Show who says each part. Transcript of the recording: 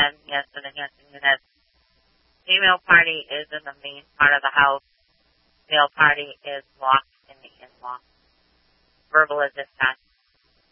Speaker 1: and yes, and enhancing units. Female party is in the main part of the house. Male party is locked in the in-law. Verbal is dispatched.